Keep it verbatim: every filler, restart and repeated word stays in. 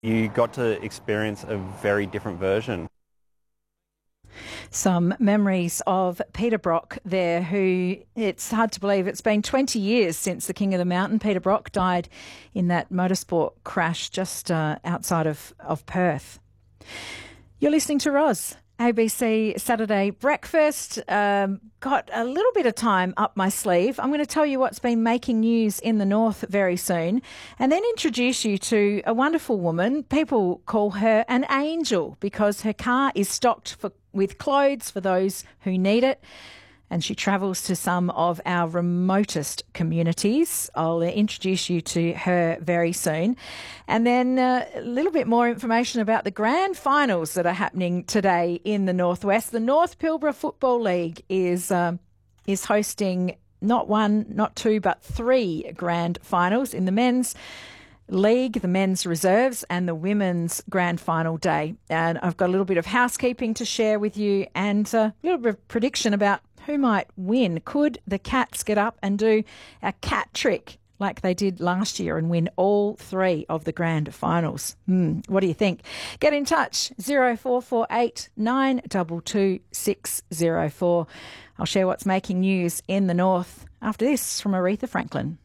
You got to experience a very different version. Some memories of Peter Brock there, who, it's hard to believe, it's been twenty years since the King of the Mountain, Peter Brock, died in that motorsport crash just uh, outside of, of Perth. You're listening to Roz, A B C Saturday Breakfast. Um, got a little bit of time up my sleeve. I'm going to tell you what's been making news in the north very soon, and then introduce you to a wonderful woman. People call her an angel because her car is stocked for, with clothes for those who need it, and she travels to some of our remotest communities. I'll introduce you to her very soon. And then uh, a little bit more information about the grand finals that are happening today in the Northwest. The North Pilbara Football League is um, is hosting not one, not two, but three grand finals in the men's league, the men's reserves, and the women's grand final day. And I've got a little bit of housekeeping to share with you and a little bit of prediction about who might win. Could the Cats get up and do a cat trick like they did last year and win all three of the grand finals? Hmm, what do you think? Get in touch, zero four four eight nine two two six zero four. I'll share what's making news in the north after this from Aretha Franklin.